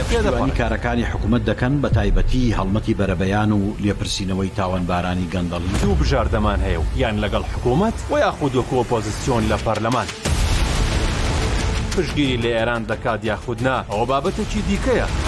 پشتیوانی کارەکانی حکوومەت دەکەن بە تایبەتی هەڵمەتی بەرەبەیان و لێپرسینەوەی تاوانبارانی گەندەڵی. دوو بژاردەمان هەیە و یان لەگەڵ حکوومەت و یاخود وەکو ئۆپۆزیسیۆن لە پەرلەمان. پشتگیری لە ئێران دەکات یاخود نا ئەوە بابەتێکی دیکەیە.